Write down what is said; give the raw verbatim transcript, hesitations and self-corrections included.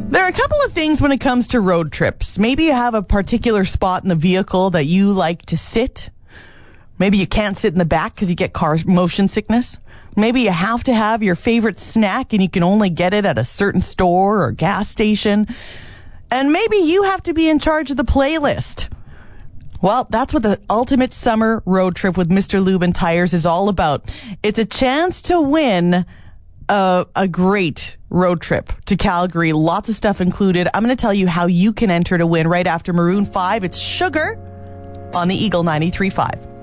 There are a couple of things when it comes to road trips. Maybe you have a particular spot in the vehicle that you like to sit. Maybe you can't sit in the back because you get car motion sickness. Maybe you have to have your favorite snack and you can only get it at a certain store or gas station. And maybe you have to be in charge of the playlist. Well, that's what the ultimate summer road trip with Mister Lubin Tires is all about. It's a chance to win a, a great road trip to Calgary. Lots of stuff included. I'm going to tell you how you can enter to win right after Maroon five. It's Sugar on the Eagle ninety-three point five.